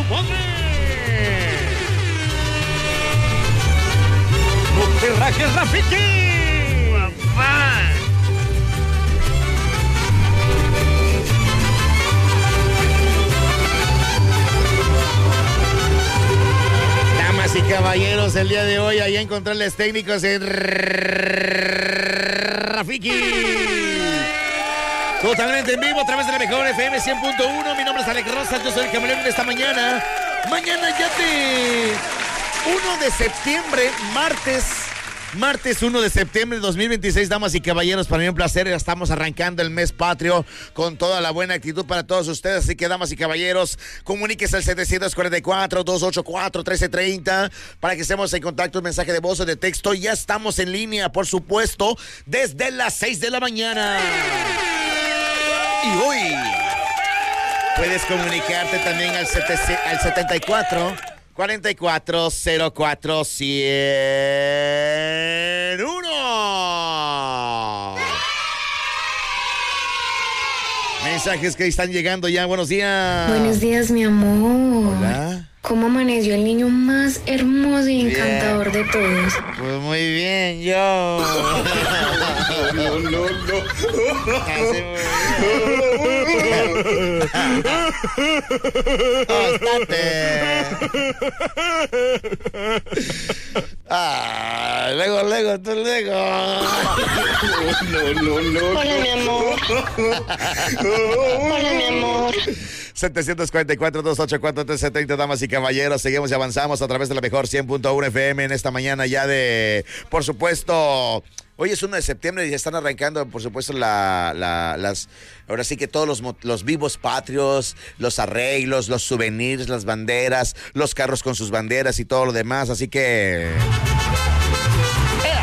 compadre. No te rajes, Rafiki. Papá. Damas y caballeros, el día de hoy allá en controles técnicos en Rafiki. Totalmente en vivo a través de la mejor FM 100.1. Mi nombre es Alex Rosas, yo soy el camaleón de esta mañana. Mañana ya 1 de septiembre, martes 1 de septiembre de 2026, damas y caballeros, para mí un placer, ya estamos arrancando el mes patrio con toda la buena actitud para todos ustedes, así que damas y caballeros, comuníquese al 744-284-1330 para que estemos en contacto, un mensaje de voz o de texto, ya estamos en línea, por supuesto, desde las 6 de la mañana. Y hoy puedes comunicarte también al 74 44 04 101. Mensajes que están llegando ya. Buenos días. Buenos días, mi amor. Hola. ¿Cómo amaneció el niño más hermoso y encantador de todos? Pues muy bien, yo. No. Luego. No. Hola, mi amor. Hola, mi amor. 744-284-1330, damas y caballeros, seguimos y avanzamos a través de la mejor 100.1 FM en esta mañana ya de, por supuesto, hoy es 1 de septiembre y ya están arrancando, por supuesto, ahora sí que todos los vivos patrios, los arreglos, los souvenirs, las banderas, los carros con sus banderas y todo lo demás, así que